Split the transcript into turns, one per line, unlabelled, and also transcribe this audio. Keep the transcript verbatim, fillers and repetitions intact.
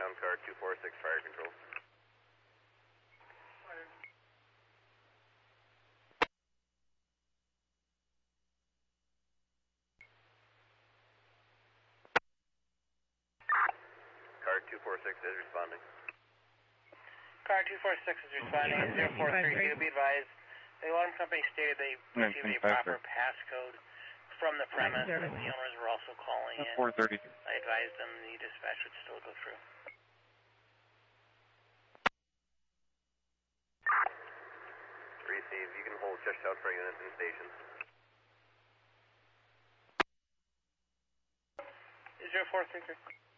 Town car two four six, fire control. Car two four six is responding.
Car two four six is responding. zero four three two, be advised. The alarm company stated they received a proper passcode from the premise, and the owners were also calling in.
four thirty.
I advised them the dispatch would still go through.
Receive. You can hold just out for units in station.
zero four three three.